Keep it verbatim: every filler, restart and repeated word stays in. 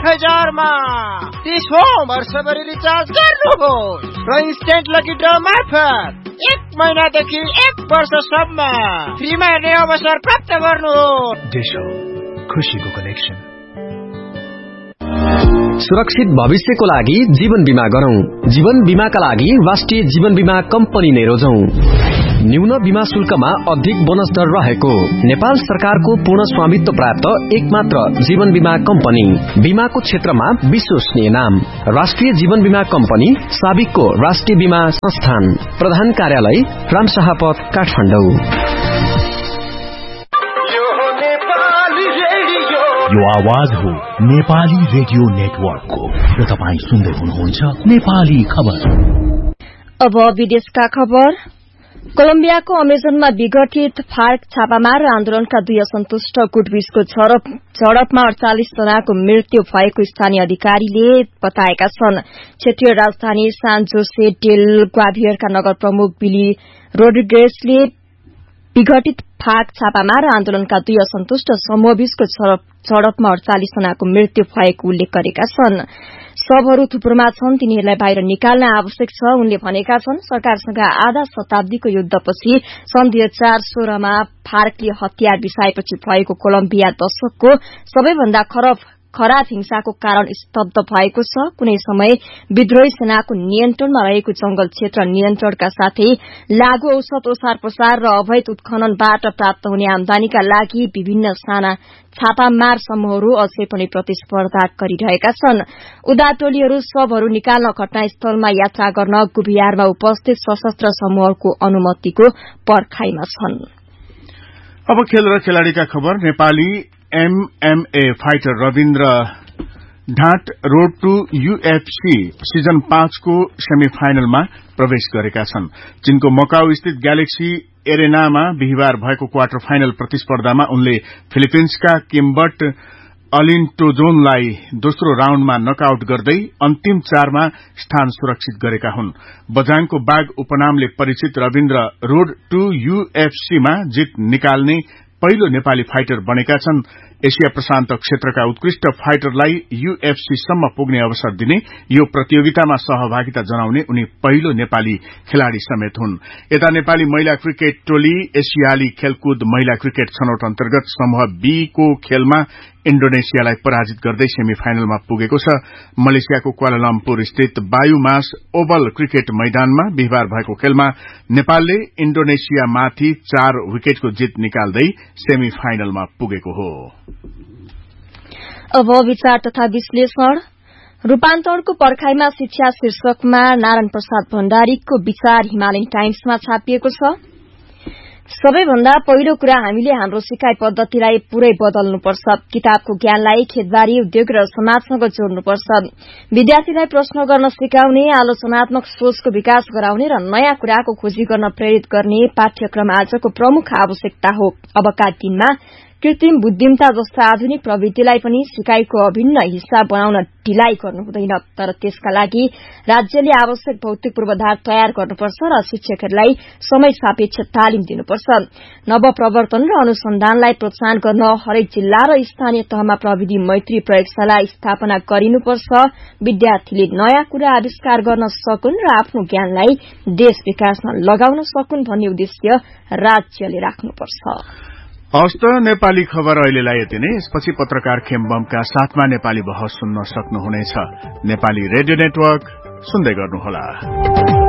हजारमा तीसौं वर्षभरि रिचार्ज गर्नुहोस् र इन्स्टेन्ट लकी ड्र मार्फत एक महिनादेखि एक वर्षसम्म फ्रीमा हेर्ने अवसर प्राप्त गर्नुहोस्। डेशो, खुशीको कनेक्सन। सुरक्षित भविष्यको लागि जीवन बीमा गरौं। जीवन बीमाका लागि राष्ट्रिय जीवन बीमा कम्पनी नै रोजौं। न्यून बीमा शुल्कमा अधिक बोनस दर रहेको नेपाल सरकारको पूर्ण स्वामित्व प्राप्त एकमात्र जीवन बीमा कम्पनी। बीमाको क्षेत्रमा विश्वसनीय नाम राष्ट्रिय जीवन बीमा कम्पनी, साबिकको राष्ट्रिय बीमा संस्थान। प्रधान कार्यालय रामशाहपथ, काठमाडौँ। यो आवाज हो नेपाली रेडियो नेटवर्कको र तपाईँ सुन्दै हुनुहुन्छ नेपाली खबर। अब विदेशका खबर। कोलम्बियाको अमेजनमा विघटित फार्क छापामार आन्दोलनका दुई असन्तुष्ट गुटबीचको झडप झडपमा अड़चालिस जनाको मृत्यु भएको स्थानीय अधिकारीले बताएका छन्। क्षेत्रीय राजधानी सान जोसे डेल ग्वाभियरका नगर प्रमुख बिली रोड्रिगेजले विघटित फार्क छापामार आन्दोलनका दुई असन्तुष्ट समूहबीचको झडपमा अड़चालिस जनाको मृत्यु भएको उल्लेख गरेका छन्। सबहरू थुप्रोमा छन्, तिनीहरूलाई बाहिर निकाल्न आवश्यक छ उनले भनेका छन्। सरकारसँग आधा शताब्दीको युद्धपछि सन् दुई हजार सोह्रमा फार्कले हतियार बिसाएपछि भएको कोलम्बिया दशकको सबैभन्दा खराब खराब हिंसाको कारण स्तब्ध भएको छ। कुनै समय विद्रोही सेनाको नियन्त्रणमा रहेको जंगल क्षेत्र नियन्त्रणका साथै लागू औषध ओसार पसार र अवैध उत्खननबाट प्राप्त हुने आमदानीका लागि विभिन्न साना छापामार समूहहरू अझै पनि प्रतिस्पर्धा गरिरहेका छन्। उदा टोलीहरू शवहरू निकाल्न घटनास्थलमा यात्रा गर्न गुबियारमा उपस्थित सशस्त्र समूहहरूको अनुमतिको पर्खाइमा छन्। अब खेल र खेलाड़ीका खबर। Nepali MMA fighter Rabindra ढाट road two UFC season पाँचको सेमी फाइनलमा प्रवेश गरेका छन्। चीनको मकाउ स्थित ग्यालेक्सी एरेनामा बिहिबार भएको क्वार्टर फाइनल प्रतिस्पर्धामा उनले फिलिपिन्सका किम्बर्ट अलिन्टोजोनलाई दोस्रो राउण्डमा नकआउट गर्दै अन्तिम चारमा स्थान सुरक्षित गरेका हुन्। बझाङको बाघ उपनामले परिचित रविन्द्र रोड टू यूएफसीमा जित निकाल्ने पहिलो नेपाली फाइटर बनेका छन्। एशिया प्रशान्त क्षेत्रका उत्कृष्ट फाइटरलाई यूएफसी सम्म पुग्ने अवसर दिने यो प्रतियोगितामा सहभागिता जनाउने उनी पहिलो नेपाली खेलाड़ी समेत हुन्। यता नेपाली महिला क्रिकेट टोली एशियाली खेलकुद महिला क्रिकेट छनौट अन्तर्गत समूह बी को खेलमा इण्डोनेसियालाई पराजित गर्दै सेमी फाइनलमा पुगेको छ। मलेसियाको क्वालालम्पुर स्थित बायुमास ओभल क्रिकेट मैदानमा बिहिबार भएको खेलमा नेपालले इण्डोनेसियामाथि चार विकेटको जित निकाल्दै सेमी फाइनलमा पुगेको हो। अब विचार तथा विश्लेषण। रूपान्तरणको पर्खाइमा शिक्षा शीर्षकमा नारायण प्रसाद भण्डारीको विचार हिमालयन टाइम्समा छापिएको छ। सबैभन्दा पहिलो कुरा हामीले हाम्रो सिकाइ पद्धतिलाई पूरै बदल्नुपर्छ। किताबको ज्ञानलाई खेतबारी उद्योग र समाजसँग जोड्नुपर्छ। विद्यार्थीलाई प्रश्न गर्न सिकाउने, आलोचनात्मक सोचको विकास गराउने र नयाँ कुराको खोजी गर्न प्रेरित गर्ने पाठ्यक्रम आजको प्रमुख आवश्यकता हो। अबका दिनमा कृत्रिम बुद्धिमत्ता जस्ता आधुनिक प्रविधिलाई पनि सिकाइको अभिन्न हिस्सा बनाउन ढिलाइ गर्नु हुँदैन, तर त्यसका लागि राज्यले आवश्यक भौतिक पूर्वाधार तयार गर्नुपर्छ र शिक्षकहरूलाई समय सापेक्ष तालिम दिनुपर्छ। नवप्रवर्तन र अनुसन्धानलाई प्रोत्साहन गर्न हरेक जिल्ला र स्थानीय तहमा प्रविधि मैत्री प्रयोगशाला स्थापना गरिनुपर्छ। विद्यार्थीले नयाँ कुरा आविष्कार गर्न सकुन् र आफ्नो ज्ञानलाई देश विकासमा लगाउन सकुन् भन्ने उद्देश्य राज्यले राख्नुपर्छ। हस्त नेपाली खबर अहिलेलाई यति नै। यसपछि पत्रकार खेमबमका साथमा नेपाली बहस सुन्न सक्नुहुनेछ। नेपाली रेडियो नेटवर्क सुन्दै गर्नुहोला।